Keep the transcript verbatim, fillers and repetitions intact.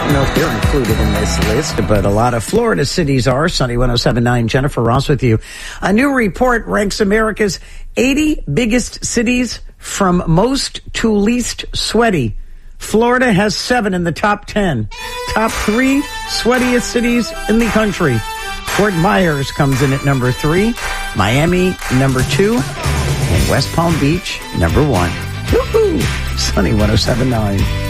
don't know if they're included in this list, but a lot of Florida cities are. Sunny one oh seven point nine, Jennifer Ross with you. A new report ranks America's eighty biggest cities from most to least sweaty. Florida has seven in the top ten. Top three sweatiest cities in the country. Fort Myers comes in at number three. Miami, number two. And West Palm Beach, number one. Woohoo! Sunny one oh seven point nine.